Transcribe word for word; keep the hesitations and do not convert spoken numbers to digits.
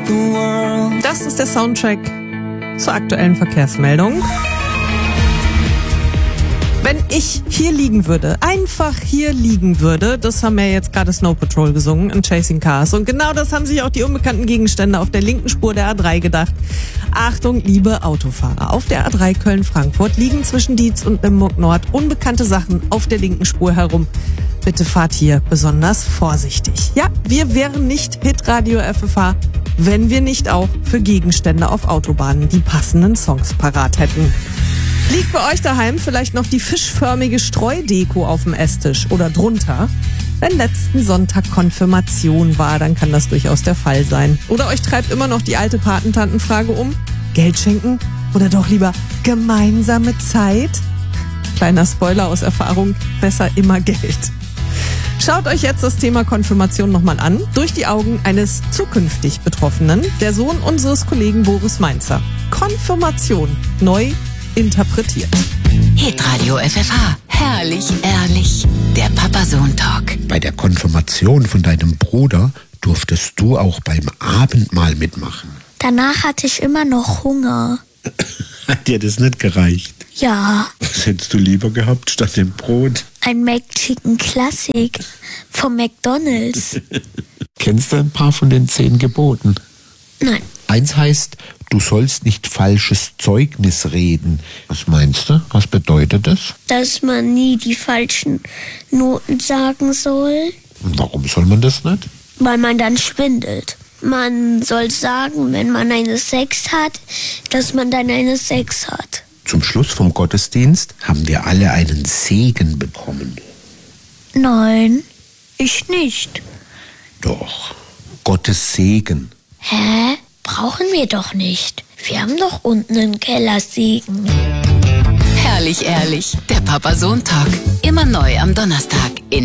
the world. Das ist der Soundtrack zur aktuellen Verkehrsmeldung. Wenn ich hier liegen würde, einfach hier liegen würde, das haben ja jetzt gerade Snow Patrol gesungen in Chasing Cars. Und genau das haben sich auch die unbekannten Gegenstände auf der linken Spur der A drei gedacht. Achtung, liebe Autofahrer, auf der A drei Köln-Frankfurt liegen zwischen Dietz und Limburg Nord unbekannte Sachen auf der linken Spur herum. Bitte fahrt hier besonders vorsichtig. Ja, wir wären nicht Hitradio F F H, wenn wir nicht auch für Gegenstände auf Autobahnen die passenden Songs parat hätten. Liegt bei euch daheim vielleicht noch die fischförmige Streudeko auf dem Esstisch oder drunter? Wenn letzten Sonntag Konfirmation war, dann kann das durchaus der Fall sein. Oder euch treibt immer noch die alte Patentantenfrage um? Geld schenken oder doch lieber gemeinsame Zeit? Kleiner Spoiler aus Erfahrung, besser immer Geld. Schaut euch jetzt das Thema Konfirmation nochmal an, durch die Augen eines zukünftig Betroffenen, der Sohn unseres Kollegen Boris Mainzer. Konfirmation, neu interpretiert. Hitradio F F H. Herrlich, ehrlich. Der Papa-Sohn-Talk. Bei der Konfirmation von deinem Bruder durftest du auch beim Abendmahl mitmachen. Danach hatte ich immer noch Hunger. Hat dir das nicht gereicht? Ja. Was hättest du lieber gehabt statt dem Brot? Ein McChicken Classic vom McDonald's. Kennst du ein paar von den zehn Geboten? Nein. Eins heißt, du sollst nicht falsches Zeugnis reden. Was meinst du? Was bedeutet das? Dass man nie die falschen Noten sagen soll. Und warum soll man das nicht? Weil man dann schwindelt. Man soll sagen, wenn man eine sechs hat, dass man dann eine sechs hat. Zum Schluss vom Gottesdienst haben wir alle einen Segen bekommen. Nein, ich nicht. Doch, Gottes Segen. Hä? Brauchen wir doch nicht. Wir haben doch unten einen Kellersegen. Herrlich, ehrlich. Der Papa-Sohn-Talk. Immer neu am Donnerstag in